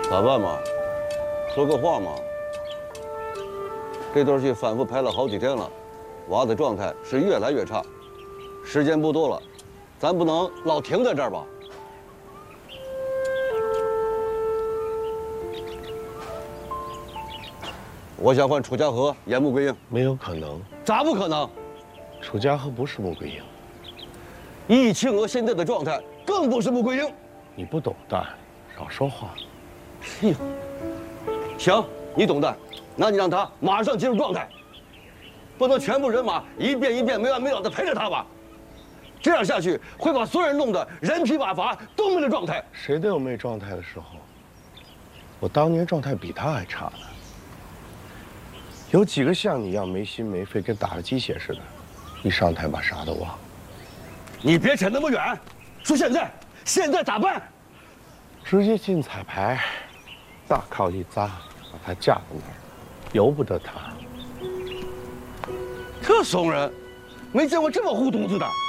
咋办嘛？说个话嘛。这段戏反复拍了好几天了，娃的状态是越来越差，时间不多了，咱不能老停在这儿吧？我想换楚家河演穆桂英。 没有可能， 咋不可能？ 楚家河不是穆桂英， 易庆娥现在的状态更不是穆桂英。 你不懂的，少说话。 哎呦，行，你懂的，那你让他马上进入状态，不能全部人马一遍一遍没完没了的陪着他吧？这样下去会把所有人弄得人疲马乏，都没了状态。 谁都有没状态的时候，我当年状态比他还差呢。有几个像你一样没心没肺，跟打了鸡血似的，一上台把啥都忘了。 你别扯那么远，说现在咋办？ 直接进彩排，大靠一扎，把他架在那儿，由不得他。 这怂人，没见过这么护犊子的。